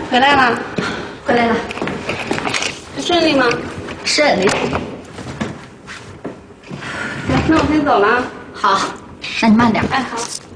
回来了， 回来了， 顺利吗？ 顺利。 行，那我先走了。 好，那你慢点。 哎，好。